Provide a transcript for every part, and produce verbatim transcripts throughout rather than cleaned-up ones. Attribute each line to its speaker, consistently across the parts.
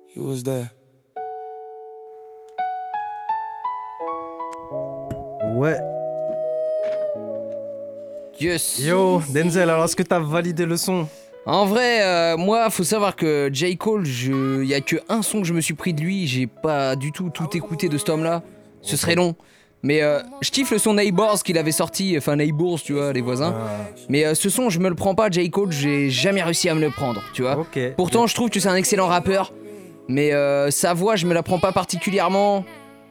Speaker 1: He was there.
Speaker 2: Ouais.
Speaker 3: Yes.
Speaker 2: Yo, Denzel, alors est-ce que t'as validé le son?
Speaker 3: En vrai, euh, moi, faut savoir que J. Cole, il y a que un son que je me suis pris de lui, j'ai pas du tout tout écouté de cet homme-là. Ce serait long. Mais euh, je kiffe le son Neighbors qu'il avait sorti, enfin Neighbors, tu vois, les voisins.
Speaker 2: Ah.
Speaker 3: Mais euh, ce son, je me le prends pas, J. Cole, j'ai jamais réussi à me le prendre, tu vois.
Speaker 2: Ok.
Speaker 3: Pourtant, je trouve que c'est un excellent rappeur, mais euh, sa voix, je me la prends pas particulièrement.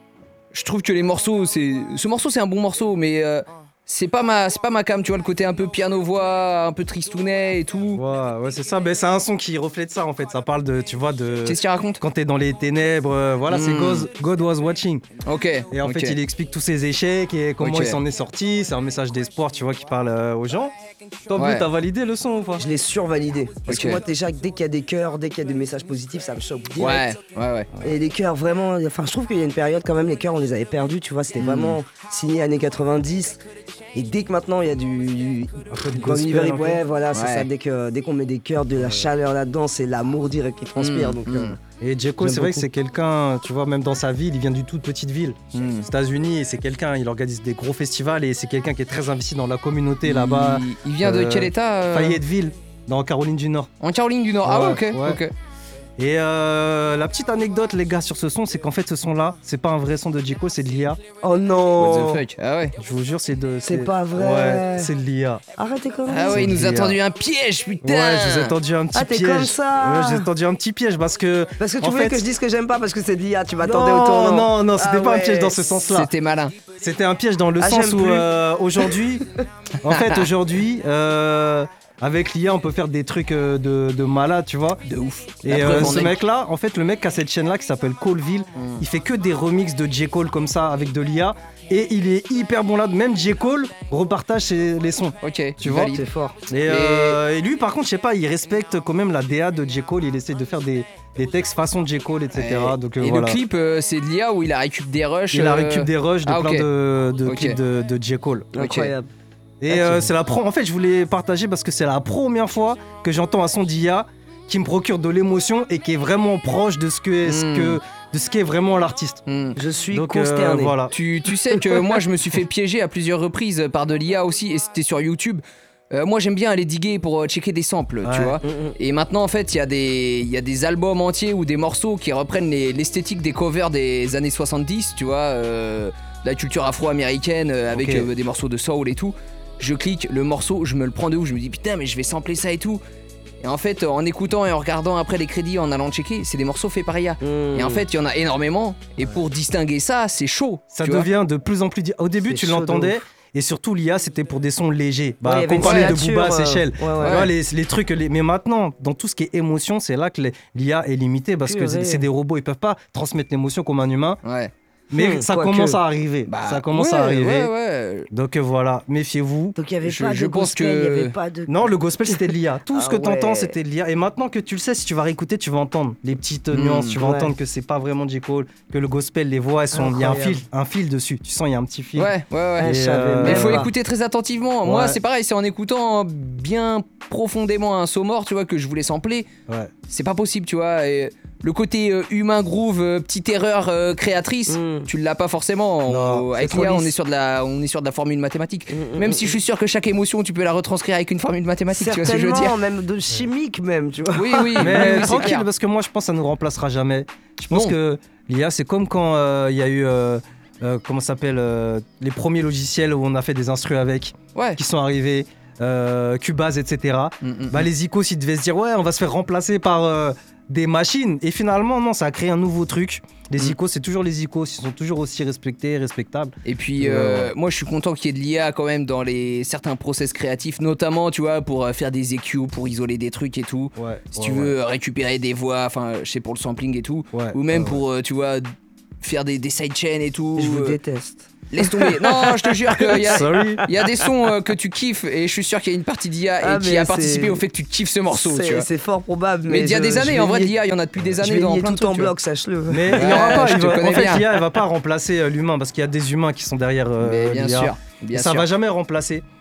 Speaker 3: Je trouve que les morceaux, c'est... Ce morceau, c'est un bon morceau, mais euh, c'est pas ma, c'est pas ma cam, tu vois, le côté un peu piano-voix, un peu tristounet et tout.
Speaker 2: Ouais, ouais, c'est ça. Mais c'est un son qui reflète ça en fait. Ça parle de, tu vois, de.
Speaker 3: Qu'est-ce qu'il raconte?
Speaker 2: Quand t'es dans les ténèbres, euh, voilà,
Speaker 3: Mm.
Speaker 2: c'est God, God was watching.
Speaker 3: Ok.
Speaker 2: Et en
Speaker 3: ok.
Speaker 2: fait, il explique tous ses échecs et comment
Speaker 3: Ok.
Speaker 2: il s'en est sorti. C'est un message d'espoir, tu vois, qui parle euh, aux gens. Toi, Blue,
Speaker 3: Ouais.
Speaker 2: t'as validé le son ou pas?
Speaker 4: Je l'ai survalidé. Parce
Speaker 3: Ok.
Speaker 4: que moi, déjà, dès qu'il y a des cœurs, dès qu'il y a des messages positifs, ça me choque
Speaker 3: Ouais,
Speaker 4: direct.
Speaker 3: ouais, ouais.
Speaker 4: Et les cœurs, vraiment, enfin, je trouve qu'il y a une période quand même, les cœurs, on les avait perdus, tu vois, c'était vraiment signé années quatre-vingt-dix. Et dès que maintenant, il y a du. du
Speaker 2: Un peu de
Speaker 4: dans
Speaker 2: gospel,
Speaker 4: l'univers,
Speaker 2: un peu.
Speaker 4: ouais, voilà, c'est
Speaker 3: Ouais.
Speaker 4: ça. Dès que dès qu'on met des cœurs, de la chaleur là-dedans, c'est l'amour direct qui transpire.
Speaker 3: Mm,
Speaker 4: donc,
Speaker 3: mm.
Speaker 4: euh,
Speaker 2: Et J. Cole,
Speaker 4: J'aime
Speaker 2: c'est vrai que
Speaker 4: beaucoup.
Speaker 2: c'est quelqu'un, tu vois, même dans sa ville, il vient d'une toute petite ville,
Speaker 3: Mm.
Speaker 2: aux États-Unis, et c'est quelqu'un, il organise des gros festivals et c'est quelqu'un qui est très investi dans la communauté là-bas.
Speaker 3: Il, il vient de
Speaker 2: euh,
Speaker 3: quel état euh
Speaker 2: Fayetteville, dans Caroline du Nord.
Speaker 3: En Caroline du Nord. Ah ouais,
Speaker 2: Ouais,
Speaker 3: ok,
Speaker 2: ouais.
Speaker 3: ok.
Speaker 2: Et euh, la petite anecdote, les gars, sur ce son, c'est qu'en fait, ce son-là, c'est pas un vrai son de J. Cole, c'est de l'I A.
Speaker 4: Oh
Speaker 3: What
Speaker 4: non!
Speaker 3: the fuck. Ah ouais.
Speaker 2: Je vous jure, c'est de.
Speaker 4: C'est pas vrai.
Speaker 2: Ouais, c'est de l'I A.
Speaker 4: Arrêtez comme
Speaker 3: Ah ouais, il nous a
Speaker 2: l'I A.
Speaker 3: tendu un piège, putain.
Speaker 2: Ouais, je vous ai tendu un petit
Speaker 4: Ah, t'es
Speaker 2: piège.
Speaker 4: comme ça.
Speaker 2: Ouais, j'ai tendu un petit piège parce que.
Speaker 4: Parce que tu
Speaker 2: en
Speaker 4: voulais
Speaker 2: fait-
Speaker 4: que je dise que j'aime pas parce que c'est de l'I A, tu m'attendais au
Speaker 2: Non,
Speaker 4: tournant.
Speaker 2: non, non, c'était
Speaker 4: Ah
Speaker 2: pas un
Speaker 4: ouais.
Speaker 2: piège dans ce sens-là.
Speaker 3: C'était malin.
Speaker 2: C'était un piège dans le
Speaker 4: Ah,
Speaker 2: sens
Speaker 4: j'aime
Speaker 2: où
Speaker 4: plus.
Speaker 2: euh, aujourd'hui, en fait, aujourd'hui, euh, avec l'I A, on peut faire des trucs euh, de, de malade, tu vois.
Speaker 3: De ouf.
Speaker 2: Et
Speaker 3: La
Speaker 2: euh,
Speaker 3: preuve en
Speaker 2: ce
Speaker 3: est.
Speaker 2: mec-là, en fait, le mec qui a cette chaîne-là qui s'appelle Coleville, il fait que des remixes de J. Cole comme ça avec de l'I A. Et il est hyper bon là. Même J. Cole repartage ses- les sons.
Speaker 3: Ok,
Speaker 2: Tu vois,
Speaker 3: valide.
Speaker 4: C'est fort.
Speaker 2: Et, euh, et lui, par contre, je sais pas, il respecte quand même la D A de J. Cole. Il essaie de faire des, des textes façon J. Cole, et cetera.
Speaker 3: Et,
Speaker 2: Donc euh,
Speaker 3: et
Speaker 2: voilà.
Speaker 3: le clip, euh, c'est de l'I A où il a récup des rushs.
Speaker 2: Il a
Speaker 3: euh,
Speaker 2: récup des rushs de
Speaker 3: ah,
Speaker 2: plein
Speaker 3: ok.
Speaker 2: de, de
Speaker 3: Ok.
Speaker 2: clips de, de J. Cole.
Speaker 3: Ok.
Speaker 4: Incroyable.
Speaker 2: Et
Speaker 4: Ok.
Speaker 2: euh, c'est la pro. En fait, je voulais partager parce que c'est la première fois que j'entends un son d'I A qui me procure de l'émotion et qui est vraiment proche de ce que, ce
Speaker 3: Mm.
Speaker 2: que de ce qu'est vraiment l'artiste.
Speaker 3: Hmm.
Speaker 4: Je suis
Speaker 2: Donc euh,
Speaker 4: consterné.
Speaker 2: voilà.
Speaker 3: Tu, tu sais que moi je me suis fait piéger à plusieurs reprises par de l'I A aussi et c'était sur YouTube. Euh, moi j'aime bien aller diguer pour euh, checker des samples, tu
Speaker 2: Ouais.
Speaker 3: vois.
Speaker 4: Mm, mm.
Speaker 3: Et maintenant en fait il y, a des- il y a des albums entiers ou des morceaux qui reprennent les- l'esthétique des covers des années soixante-dix, tu vois. euh, la culture afro-américaine euh, avec
Speaker 2: Ok.
Speaker 3: euh, des morceaux de soul et tout. Je clique le morceau, je me le prends de ouf, je me dis putain mais je vais sampler ça et tout. Et en fait en écoutant et en regardant après les crédits en allant checker, c'est des morceaux faits par I A.
Speaker 4: Mm.
Speaker 3: Et en fait, il y en a énormément. Et pour distinguer ça, c'est chaud.
Speaker 2: Ça
Speaker 3: tu vois.
Speaker 2: devient de plus en plus. di- Au début,
Speaker 4: C'est
Speaker 2: tu
Speaker 4: chaud de
Speaker 2: l'entendais.
Speaker 4: ouf.
Speaker 2: Et surtout, l'I A, c'était pour des sons légers. Bah,
Speaker 4: Ouais, il y avait
Speaker 2: qu'on
Speaker 4: une
Speaker 2: parlait de
Speaker 4: créature,
Speaker 2: Booba,
Speaker 4: euh,
Speaker 2: Seychelles.
Speaker 4: ouais, ouais.
Speaker 2: Tu vois, les, les trucs. Les... Mais maintenant, dans tout ce qui est émotion, c'est là que les- l'I A est limitée parce que
Speaker 4: Purée.
Speaker 2: c'est c'est des robots, ils peuvent pas transmettre l'émotion comme un humain.
Speaker 3: Ouais.
Speaker 2: Mais
Speaker 4: Hmm,
Speaker 2: ça
Speaker 4: quoique.
Speaker 2: commence à arriver.
Speaker 3: Bah,
Speaker 2: ça commence
Speaker 3: ouais,
Speaker 2: à arriver.
Speaker 3: Ouais, ouais.
Speaker 2: Donc euh, voilà, méfiez-vous.
Speaker 4: Donc il n'y avait
Speaker 3: Je-
Speaker 4: pas
Speaker 3: je
Speaker 4: de
Speaker 3: pense
Speaker 4: gospel, il
Speaker 3: que-
Speaker 4: n'y avait pas de...
Speaker 2: Non, le gospel c'était de l'I A. Tout ce
Speaker 4: Ah
Speaker 2: que t'entends
Speaker 4: ouais.
Speaker 2: c'était de l'I A. Et maintenant que tu le sais, si tu vas réécouter, tu vas entendre les petites euh,
Speaker 3: Mm,
Speaker 2: nuances. Tu vas
Speaker 4: ouais.
Speaker 2: entendre que c'est pas vraiment J. Cole, que le gospel, les voix, elles sont. Il y a un fil,
Speaker 4: Incroyable.
Speaker 2: un fil dessus. Tu sens, il y a un petit fil.
Speaker 3: Ouais, ouais, ouais.
Speaker 4: Ouais, je
Speaker 2: Et,
Speaker 4: savais
Speaker 2: euh,
Speaker 3: Mais
Speaker 4: même
Speaker 3: il faut
Speaker 4: pas.
Speaker 3: écouter très attentivement. Moi,
Speaker 2: Ouais.
Speaker 3: c'est pareil, c'est en écoutant bien profondément un saumor, tu vois, que je voulais sampler.
Speaker 2: Ouais.
Speaker 3: C'est pas possible, tu vois. Et le côté euh, humain groove, euh, petite erreur euh, créatrice,
Speaker 4: Mm.
Speaker 3: tu l'as pas forcément.
Speaker 2: Non,
Speaker 3: On-
Speaker 2: c'est
Speaker 3: avec
Speaker 2: trop
Speaker 3: l'I A, on
Speaker 2: lisse.
Speaker 3: est sur de la, on est sur de la formule mathématique.
Speaker 4: Mm, mm,
Speaker 3: Même
Speaker 4: mm,
Speaker 3: si je suis sûr que chaque émotion, tu peux la retranscrire avec une formule mathématique. Tu vois ce que je veux dire?
Speaker 4: Certainement, même de chimique même, tu vois.
Speaker 3: Oui, oui.
Speaker 2: Mais
Speaker 3: oui, oui, c'est
Speaker 2: tranquille,
Speaker 3: clair.
Speaker 2: parce que moi je pense que ça ne nous remplacera jamais. Je pense
Speaker 3: Non.
Speaker 2: que l'I A, c'est comme quand euh, il y a eu. euh, euh, comment ça s'appelle euh, les premiers logiciels où on a fait des instrus avec,
Speaker 3: Ouais.
Speaker 2: qui sont arrivés, euh, Cubase, et cetera.
Speaker 3: Mm, mm,
Speaker 2: Bah, les icos, ils devaient se dire, ouais, on va se faire remplacer par euh, des machines. Et finalement, non, ça a créé un nouveau truc. Les
Speaker 3: Mm.
Speaker 2: icos, c'est toujours les icos, ils sont toujours aussi respectés, respectables.
Speaker 3: Et puis,
Speaker 2: Ouais,
Speaker 3: euh,
Speaker 2: ouais.
Speaker 3: moi, je suis content qu'il y ait de l'I A quand même dans les certains process créatifs, notamment, tu vois, pour euh, faire des E Q, pour isoler des trucs et tout.
Speaker 2: Ouais.
Speaker 3: Si tu veux récupérer des voix, enfin, je sais, pour le sampling et tout.
Speaker 2: Ouais,
Speaker 3: Ou même
Speaker 2: ouais,
Speaker 3: pour, euh, tu vois, faire des, des sidechains et tout.
Speaker 4: Je vous
Speaker 3: euh,
Speaker 4: déteste.
Speaker 3: Laisse tomber. Non, je te jure qu'il y a,
Speaker 2: Sorry.
Speaker 3: il y a des sons euh, que tu kiffes et je suis sûr qu'il y a une partie d'I A et
Speaker 4: Ah,
Speaker 3: qui
Speaker 4: mais
Speaker 3: a participé
Speaker 4: c'est-
Speaker 3: au fait que tu kiffes ce morceau, tu
Speaker 4: C'est
Speaker 3: vois.
Speaker 4: c'est fort probable.
Speaker 3: Mais il y a
Speaker 4: je-
Speaker 3: des
Speaker 4: je
Speaker 3: années,
Speaker 4: vais
Speaker 3: en vrai, de
Speaker 4: nier-
Speaker 3: l'I A, il y en a depuis des
Speaker 4: Je
Speaker 3: années
Speaker 4: vais
Speaker 3: dans
Speaker 4: nier
Speaker 3: plein de
Speaker 4: tout en
Speaker 3: trucs, tu vois.
Speaker 4: bloc, sache-le.
Speaker 2: Mais il y
Speaker 3: Ouais,
Speaker 2: aura pas,
Speaker 3: je
Speaker 2: il
Speaker 3: te
Speaker 2: va- en
Speaker 3: connais
Speaker 2: fait,
Speaker 3: bien.
Speaker 2: l'I A, elle va pas remplacer euh, l'humain parce qu'il y a des humains qui sont derrière euh,
Speaker 3: Mais bien
Speaker 2: l'I A.
Speaker 3: sûr, bien
Speaker 2: ça
Speaker 3: sûr.
Speaker 2: va jamais remplacer.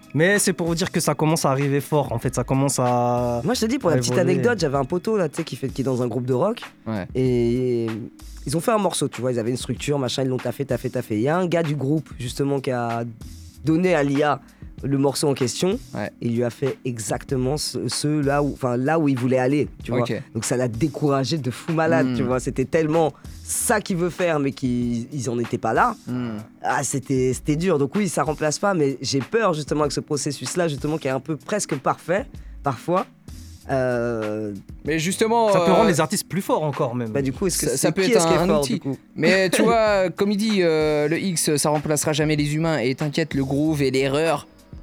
Speaker 2: Mais c'est pour vous dire que ça commence à arriver fort. En fait, ça commence à.
Speaker 4: Moi, je te dis, pour la
Speaker 2: à
Speaker 4: petite
Speaker 2: évoluer.
Speaker 4: anecdote, j'avais un poteau là, tu sais, qui, fait, qui est dans un groupe de rock.
Speaker 3: Ouais.
Speaker 4: Et ils ont fait un morceau, tu vois. Ils avaient une structure, machin, ils l'ont taffé, taffé, taffé. Il y a un gars du groupe, justement, qui a donné à l'I A le morceau en question.
Speaker 3: Ouais.
Speaker 4: Et il lui a fait exactement ce, ce là, où, enfin, là où il voulait aller, tu vois.
Speaker 3: Ok.
Speaker 4: Donc ça l'a découragé de fou malade,
Speaker 3: Mm.
Speaker 4: tu vois. C'était tellement ça qu'il veut faire, mais qu'ils ils en étaient pas là.
Speaker 3: Hmm.
Speaker 4: Ah, c'était, c'était dur. Donc oui, ça remplace pas, mais j'ai peur justement avec ce processus-là, justement, qui est un peu presque parfait, parfois. Euh,
Speaker 3: Mais justement.
Speaker 2: Ça peut
Speaker 3: euh,
Speaker 2: rendre les artistes plus forts encore même.
Speaker 4: bah du coup, est-ce que
Speaker 3: Ça-
Speaker 4: c'est
Speaker 3: ça peut
Speaker 4: qui
Speaker 3: être
Speaker 4: est-ce qui est
Speaker 3: un- un
Speaker 4: fort,
Speaker 3: outil.
Speaker 4: du coup
Speaker 3: Mais tu vois, comme il dit, euh, le X, ça remplacera jamais les humains. Et t'inquiète, le groove et l'erreur,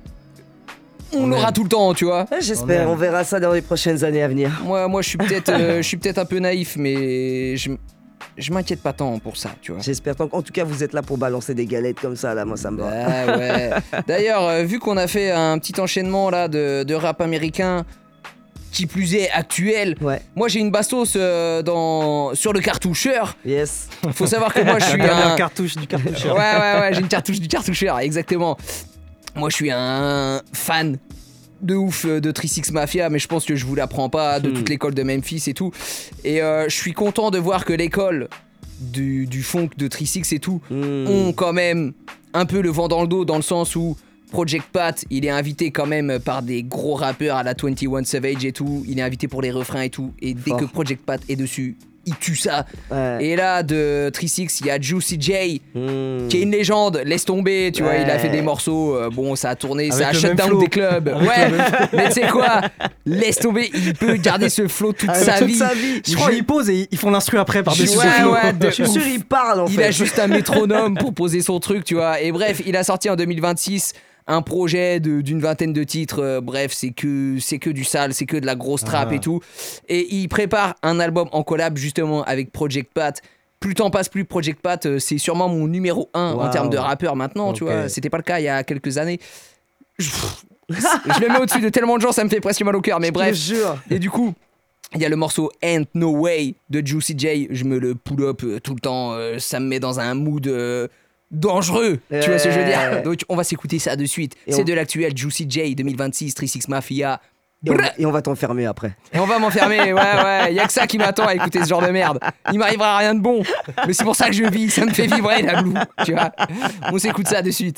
Speaker 3: on,
Speaker 2: On
Speaker 3: l'aura
Speaker 2: aime.
Speaker 3: tout le temps, tu vois.
Speaker 4: Ouais, J'espère,
Speaker 2: On
Speaker 4: on,
Speaker 2: aime.
Speaker 4: verra ça dans les prochaines années à venir.
Speaker 3: Moi, moi, je suis peut-être, euh, je suis peut-être un peu naïf, mais je, je m'inquiète pas tant pour ça, tu vois.
Speaker 4: J'espère tant qu'en tout cas vous êtes là pour balancer des galettes comme ça, là, moi ça me va.
Speaker 3: Ah ouais. D'ailleurs, euh, vu qu'on a fait un petit enchaînement là de, de rap américain, qui plus est actuel,
Speaker 4: Ouais,
Speaker 3: moi j'ai une bastos euh, dans sur le cartoucheur.
Speaker 4: yes.
Speaker 3: Faut savoir que moi je
Speaker 2: La
Speaker 3: suis
Speaker 2: dernière
Speaker 3: un.
Speaker 2: cartouche du
Speaker 3: Ouais,
Speaker 2: cartoucheur.
Speaker 3: ouais, ouais, j'ai une cartouche du cartoucheur, exactement. Moi, je suis un fan de ouf de trois six Mafia, mais je pense que je vous l'apprends pas, de
Speaker 4: Hmm.
Speaker 3: toute l'école de Memphis et tout. Et euh, je suis content de voir que l'école du, du funk de trois six et tout
Speaker 4: Mm.
Speaker 3: ont quand même un peu le vent dans le dos, dans le sens où Project Pat, il est invité quand même par des gros rappeurs à la vingt et un Savage et tout. Il est invité pour les refrains et tout. Et dès
Speaker 4: Fort.
Speaker 3: que Project Pat est dessus, il tue ça.
Speaker 4: Ouais.
Speaker 3: Et là, de trois six, il y a Juicy J,
Speaker 4: Mm.
Speaker 3: qui est une légende, laisse tomber, tu vois,
Speaker 4: Ouais.
Speaker 3: il a fait des morceaux, euh, bon, ça a tourné, ça a
Speaker 2: Avec le
Speaker 3: shut
Speaker 2: même
Speaker 3: down
Speaker 2: flow.
Speaker 3: des clubs.
Speaker 2: Avec
Speaker 3: Ouais,
Speaker 2: le même
Speaker 3: mais tu sais quoi, laisse tomber, il peut garder ce flow toute
Speaker 4: Ah,
Speaker 3: sa
Speaker 4: toute
Speaker 3: vie.
Speaker 4: sa vie.
Speaker 2: Je crois qu'ils posent et ils font l'instru après par-dessus
Speaker 3: Ouais,
Speaker 2: ce flow.
Speaker 3: ouais, de
Speaker 4: Je suis sûr,
Speaker 3: ouf.
Speaker 4: il parle en
Speaker 3: Il
Speaker 4: fait.
Speaker 3: a juste un métronome pour poser son truc, tu vois. Et bref, il a sorti en deux mille vingt-six un projet de- d'une vingtaine de titres. euh, bref, c'est que, c'est que du sale, c'est que de la grosse trap
Speaker 2: Ah.
Speaker 3: et tout. Et il prépare un album en collab justement avec Project Pat. Plus le temps passe, plus Project Pat, euh, c'est sûrement mon numéro un en
Speaker 4: Wow.
Speaker 3: termes de rappeur maintenant, tu
Speaker 2: Ok.
Speaker 3: vois. C'était pas le cas il y a quelques années. Je, je le mets au-dessus de tellement de gens, ça me fait presque mal au cœur. Mais
Speaker 4: Je te
Speaker 3: bref,
Speaker 4: jure.
Speaker 3: et du coup, il y a le morceau Ain't No Way de Juicy J. Je me le pull up euh, tout le temps. euh, ça me met dans un mood euh, dangereux. Tu vois ce que je veux dire?
Speaker 4: Ouais.
Speaker 3: Donc on va s'écouter ça de suite.
Speaker 4: Et
Speaker 3: C'est
Speaker 4: on-
Speaker 3: de l'actuel Juicy J deux mille vingt-six, trois six Mafia.
Speaker 4: Et on,
Speaker 3: Brrr.
Speaker 4: va- et on va t'enfermer après.
Speaker 3: Et on va m'enfermer. Ouais, ouais. Il y a que ça qui m'attend à écouter ce genre de merde. Il m'arrivera rien de bon. Mais c'est pour ça que je vis. Ça me fait vibrer la blue. Tu vois? On s'écoute ça de suite.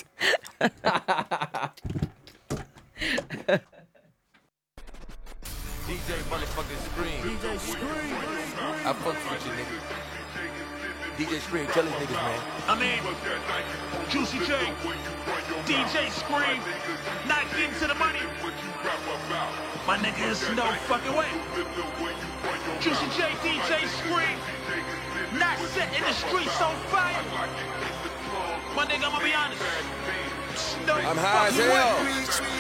Speaker 1: D J motherfucking Scream. D J Scream. I fucks with you, nigga. D J Scream, tell these niggas, man.
Speaker 5: I mean, Juicy J, D J Scream, not getting to the money. My nigga, it's no fucking way. Juicy J, D J Scream, not setting the streets on fire. My nigga, I'm gonna be honest. No
Speaker 1: I'm high as
Speaker 5: fucking
Speaker 1: hell.
Speaker 5: way.